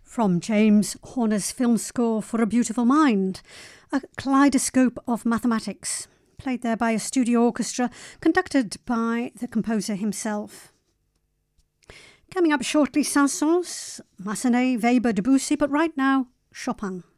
From James Horner's film score for A Beautiful Mind, a kaleidoscope of mathematics, played there by a studio orchestra conducted by the composer himself. Coming up shortly, Saint-Saëns, Massenet, Weber, Debussy, but right now, Chopin.